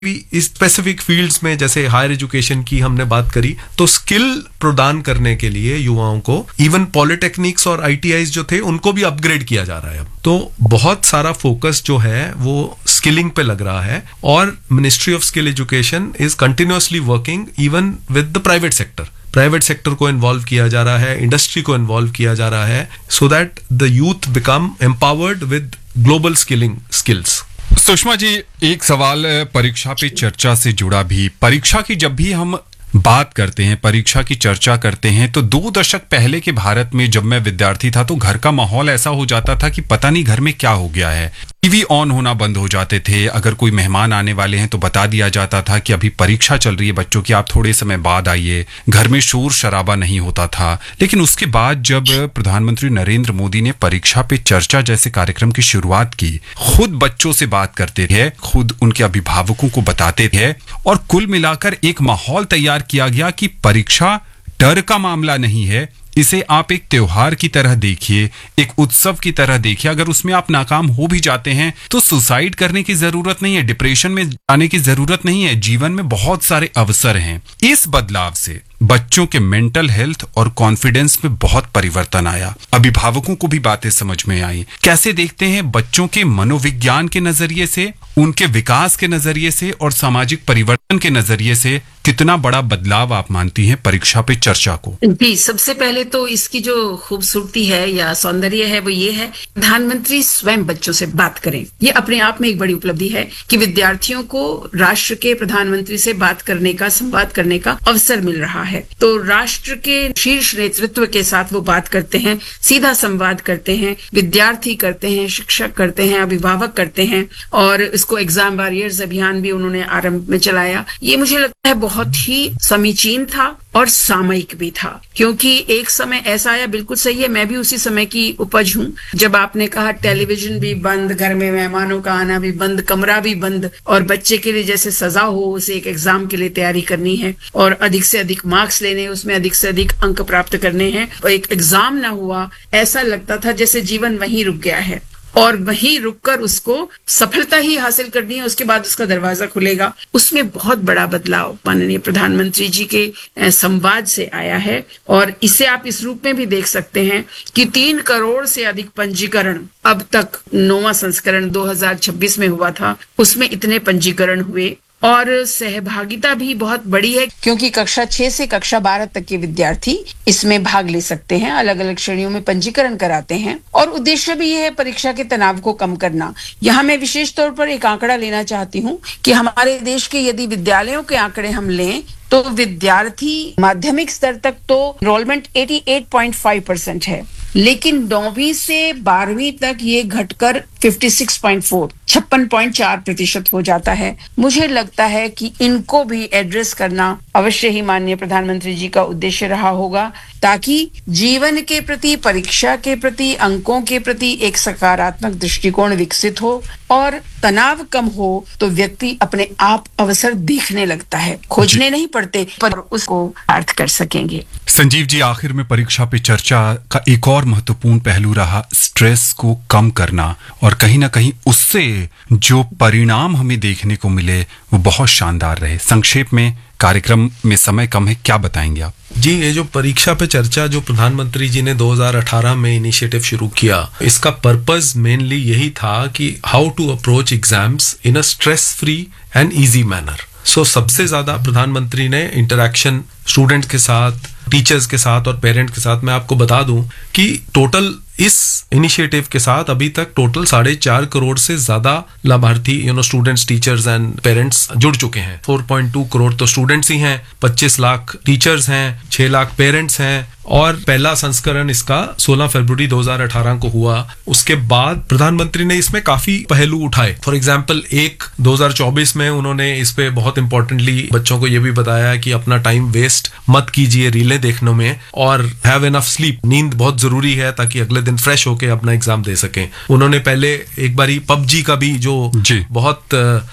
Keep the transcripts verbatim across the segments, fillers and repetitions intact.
इस specific fields में, जैसे हायर एजुकेशन की हमने बात करी, तो स्किल प्रदान करने के लिए युवाओं को इवन पॉलिटेक्निक्स और आईटीआईज जो थे उनको भी अपग्रेड किया जा रहा है अब। तो बहुत सारा फोकस जो है वो स्किलिंग पे लग रहा है, और ministry of skill education is continuously working even with the private sector. Private sector को इन्वॉल्व किया जा रहा है, इंडस्ट्री को इन्वॉल्व किया जा रहा है, so that the youth become empowered with global skilling skills. Sushma ji, एक सवाल परीक्षा पे चर्चा से जुड़ा भी। परीक्षा की जब भी हम बात करते हैं, परीक्षा की चर्चा करते हैं, तो दो दशक पहले के भारत में जब मैं विद्यार्थी था तो घर का माहौल ऐसा हो जाता था कि पता नहीं घर में क्या हो गया है। टीवी ऑन होना बंद हो जाते थे, अगर कोई मेहमान आने वाले हैं तो बता दिया जाता था कि अभी परीक्षा चल रही है बच्चों की, आप थोड़े समय बाद आइए। घर में शोर शराबा नहीं होता था। लेकिन उसके बाद जब प्रधानमंत्री नरेंद्र मोदी ने परीक्षा पे चर्चा जैसे कार्यक्रम की शुरुआत की, खुद बच्चों से बात करते थे, खुद उनके अभिभावकों को बताते थे, और कुल मिलाकर एक माहौल तैयार किया गया कि परीक्षा डर का मामला नहीं है, इसे आप एक त्योहार की तरह देखिए, एक उत्सव की तरह देखिए। अगर उसमें आप नाकाम हो भी जाते हैं तो सुसाइड करने की जरूरत नहीं है, डिप्रेशन में जाने की जरूरत नहीं है, जीवन में बहुत सारे अवसर हैं। इस बदलाव से बच्चों के मेंटल हेल्थ और कॉन्फिडेंस में बहुत परिवर्तन आया। अभिभावकों को भी बातें समझ में आई। कैसे देखते हैं बच्चों के मनोविज्ञान के नजरिए से, उनके विकास के नजरिए से और सामाजिक परिवर्तन के नजरिए से कितना बड़ा बदलाव आप मानती हैं परीक्षा पे चर्चा को? जी, सबसे पहले तो इसकी जो खूबसूरती है या सौंदर्य है वो ये है, प्रधानमंत्री स्वयं बच्चों से बात करें। ये अपने आप में एक बड़ी उपलब्धि है कि विद्यार्थियों को राष्ट्र के प्रधानमंत्री से बात करने का, संवाद करने का अवसर मिल रहा है। तो राष्ट्र के शीर्ष नेतृत्व के साथ वो बात करते हैं, सीधा संवाद करते हैं, विद्यार्थी करते हैं, शिक्षक करते हैं, अभिभावक करते हैं, और इसको एग्जाम वॉरियर्स अभियान भी उन्होंने आरंभ में चलाया। ये मुझे लगता है बहुत ही समीचीन था और सामयिक भी था, क्योंकि एक समय ऐसा आया, बिल्कुल सही है, मैं भी उसी समय की उपज हूँ, जब आपने कहा टेलीविजन भी बंद, घर में मेहमानों का आना भी बंद, कमरा भी बंद, और बच्चे के लिए जैसे सजा हो उसे एक एग्जाम के लिए तैयारी करनी है और अधिक से अधिक मार्क्स लेने, उसमें अधिक से अधिक अंक प्राप्त करने हैं, और एक एग्जाम ना हुआ, ऐसा लगता था जैसे जीवन वहीं रुक गया है और वहीं रुककर उसको सफलता ही हासिल करनी है, उसके बाद उसका दरवाजा खुलेगा। उसमें बहुत बड़ा बदलाव माननीय प्रधानमंत्री जी के संवाद से आया है, और इसे आप इस रूप में भी देख सकते हैं कि तीन करोड़ से अधिक पंजीकरण अब तक, नौवां संस्करण दो हज़ार छब्बीस में हुआ था, उसमें इतने पंजीकरण हुए, और सहभागिता भी बहुत बड़ी है, क्योंकि कक्षा छह से कक्षा बारह तक के विद्यार्थी इसमें भाग ले सकते हैं, अलग अलग श्रेणियों में पंजीकरण कराते हैं, और उद्देश्य भी ये है परीक्षा के तनाव को कम करना। यहाँ मैं विशेष तौर पर एक आंकड़ा लेना चाहती हूँ कि हमारे देश के यदि विद्यालयों के आंकड़े हम लें तो विद्यार्थी माध्यमिक स्तर तक तो एनरोलमेंट अठासी पॉइंट पाँच परसेंट है, लेकिन नौवीं से बारहवीं तक ये घटकर छप्पन पॉइंट चार छप्पन पॉइंट चार प्रतिशत हो जाता है। मुझे लगता है कि इनको भी एड्रेस करना अवश्य ही माननीय प्रधानमंत्री जी का उद्देश्य रहा होगा, ताकि जीवन के प्रति, परीक्षा के प्रति, अंकों के प्रति एक सकारात्मक दृष्टिकोण विकसित हो और तनाव कम हो, तो व्यक्ति अपने आप अवसर देखने लगता है, खोजने नहीं पड़ते, पर उसको अर्थ कर सकेंगे। संजीव जी, आखिर में परीक्षा पे चर्चा का एक और महत्वपूर्ण पहलू रहा स्ट्रेस को कम करना, और कहीं ना कहीं उससे जो परिणाम हमें देखने को मिले वो बहुत शानदार रहे। संक्षेप में, कार्यक्रम में समय कम है, क्या बताएंगे आप? जी, ये जो परीक्षा पे चर्चा जो प्रधानमंत्री जी ने दो हज़ार अठारह में इनिशिएटिव शुरू किया, इसका पर्पस मेनली यही था कि how to approach exams in a stress free and easy manner. सो सबसे ज्यादा प्रधानमंत्री ने इंटरैक्शन स्टूडेंट्स के साथ, टीचर्स के साथ और पेरेंट्स के साथ, मैं आपको बता दूं कि टोटल इस इनिशिएटिव के साथ अभी तक टोटल साढ़े चार करोड़ से ज्यादा लाभार्थी, you know, students, teachers and parents जुड़ चुके हैं। चार पॉइंट दो करोड़ तो स्टूडेंट्स ही हैं, पच्चीस लाख टीचर्स हैं, छह लाख पेरेंट्स हैं, और पहला संस्करण इसका सोलह फरवरी दो हज़ार अठारह को हुआ। उसके बाद प्रधानमंत्री ने इसमें काफी पहलू उठाए। फॉर एग्जांपल, एक दो हज़ार चौबीस में उन्होंने इस पे बहुत इंपॉर्टेंटली बच्चों को ये भी बताया कि अपना टाइम वेस्ट मत कीजिए रीलें देखने में, और हैव एनफ स्लीप, नींद बहुत जरूरी है ताकि अगले दिन फ्रेश होके अपना एग्जाम दे सकें। उन्होंने पहले एक बारी पबजी का भी, जो बहुत क्रेज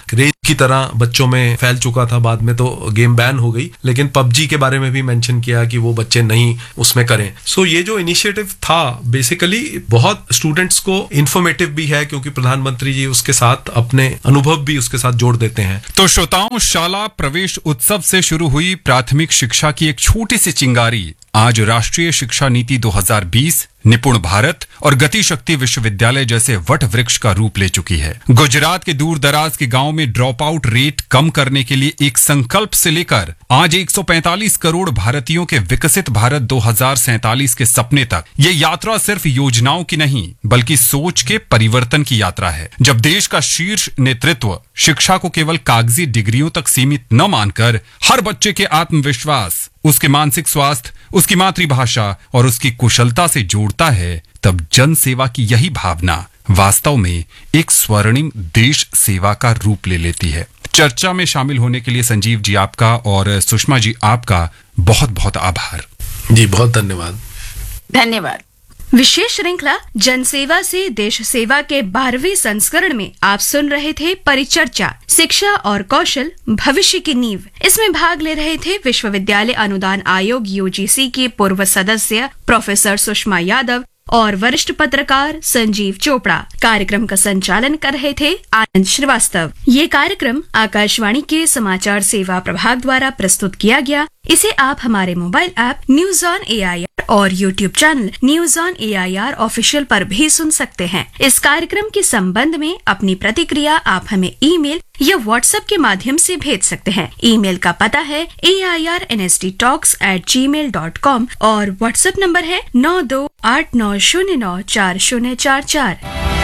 की तरह बच्चों में फैल चुका था। बाद में तो गेम बैन हो गई, लेकिन पबजी के बारे में भी मेंशन किया कि वो बच्चे नहीं उसमें करें। सो so, ये जो इनिशिएटिव था बेसिकली बहुत स्टूडेंट्स को इंफॉर्मेटिव भी है, क्योंकि प्रधानमंत्री जी उसके साथ अपने अनुभव भी उसके साथ जोड़ देते हैं। तो श्रोताओं, शाला प्रवेश उत्सव से शुरू हुई प्राथमिक शिक्षा की एक छोटी सी चिंगारी आज राष्ट्रीय शिक्षा नीति दो हज़ार बीस, निपुण भारत और गति शक्ति विश्वविद्यालय जैसे वट वृक्ष का रूप ले चुकी है। गुजरात के दूर दराज के गांव में ड्रॉप आउट रेट कम करने के लिए एक संकल्प से लेकर आज एक सौ पैंतालीस करोड़ भारतीयों के विकसित भारत दो हज़ार सैंतालीस के सपने तक, ये यात्रा सिर्फ योजनाओं की नहीं बल्कि सोच के परिवर्तन की यात्रा है। जब देश का शीर्ष नेतृत्व शिक्षा को केवल कागजी डिग्रियों तक सीमित न मानकर हर बच्चे के आत्मविश्वास, उसके मानसिक स्वास्थ्य, उसकी मातृभाषा और उसकी कुशलता से जोड़ता है, तब जन सेवा की यही भावना वास्तव में एक स्वर्णिम देश सेवा का रूप ले लेती है। चर्चा में शामिल होने के लिए संजीव जी आपका और सुषमा जी आपका बहुत बहुत आभार। जी बहुत धन्यवाद। धन्यवाद। विशेष श्रृंखला जनसेवा से देश सेवा के बारहवें संस्करण में आप सुन रहे थे परिचर्चा, शिक्षा और कौशल भविष्य की नींव। इसमें भाग ले रहे थे विश्वविद्यालय अनुदान आयोग यूजीसी की पूर्व सदस्य प्रोफेसर सुषमा यादव और वरिष्ठ पत्रकार संजीव चोपड़ा। कार्यक्रम का संचालन कर रहे थे आनंद श्रीवास्तव। ये कार्यक्रम आकाशवाणी के समाचार सेवा प्रभाग द्वारा प्रस्तुत किया गया। इसे आप हमारे mobile app news on AIR और YouTube channel news on AIR official पर भी सुन सकते हैं। इस कार्यक्रम के संबंध में अपनी प्रतिक्रिया आप हमें ईमेल या व्हाट्सएप के माध्यम से भेज सकते हैं। ईमेल का पता है ए I R N S D talks eight ji mail dot com और व्हाट्सएप नंबर है नौ दो आठ नौ शून्य नौ चार शून्य चार चार।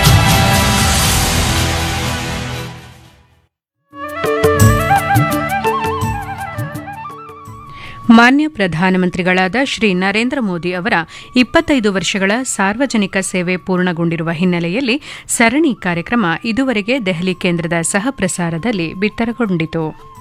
ಮಾನ್ಯ ಪ್ರಧಾನಮಂತ್ರಿಗಳಾದ ಶ್ರೀ ನರೇಂದ್ರ ಮೋದಿ ಅವರ ಇಪ್ಪತ್ತೈದು ವರ್ಷಗಳ ಸಾರ್ವಜನಿಕ ಸೇವೆ ಪೂರ್ಣಗೊಂಡಿರುವ ಹಿನ್ನೆಲೆಯಲ್ಲಿ ಸರಣಿ ಕಾರ್ಯಕ್ರಮ ಇದುವರೆಗೆ ದೆಹಲಿ ಕೇಂದ್ರದ ಸಹ ಪ್ರಸಾರದಲ್ಲಿ ಬಿತ್ತರಗೊಂಡಿತು.